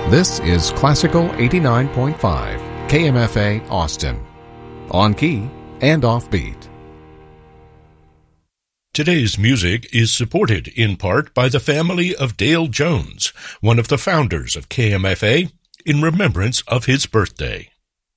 This is Classical 89.5, KMFA Austin. On key and offbeat. Today's music is supported in part by the family of Dale Jones, one of the founders of KMFA, in remembrance of his birthday.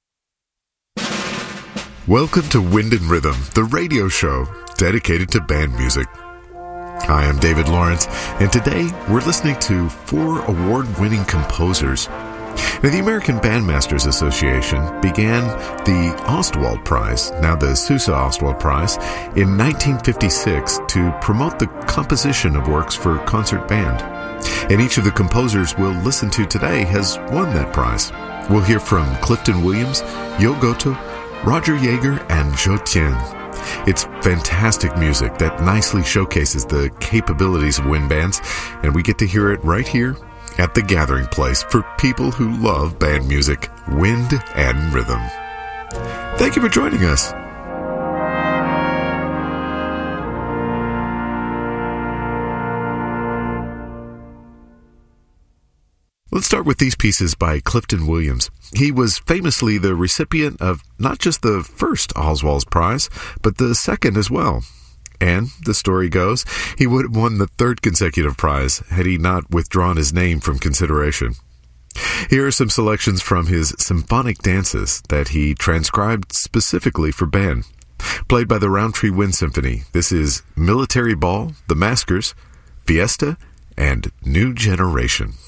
Welcome to Wind and Rhythm, the radio show dedicated to band music. I am David Lawrence, and today we're listening to 4 award-winning composers. Now, the American Bandmasters Association began the Ostwald Prize, now the Sousa Ostwald Prize, in 1956 to promote the composition of works for concert band. And each of the composers we'll listen to today has won that prize. We'll hear from Clifton Williams, Yo Goto, Roger Yeager, and Zhou Tian. It's fantastic music that nicely showcases the capabilities of wind bands, and we get to hear it right here at the gathering place for people who love band music, wind and rhythm. Thank you for joining us. Let's start with these pieces by Clifton Williams. He was famously the recipient of not just the first Oswald Prize, but the second as well. And, the story goes, he would have won the 3rd consecutive prize had he not withdrawn his name from consideration. Here are some selections from his symphonic dances that he transcribed specifically for band. Played by the Roundtree Wind Symphony, this is Military Ball, The Maskers, Fiesta, and New Generation.